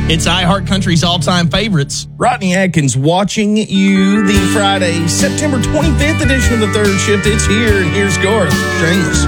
It's iHeart Country's all-time favorites. Rodney Atkins watching you the Friday, September 25th edition of the Third Shift. It's here, and here's Garth James.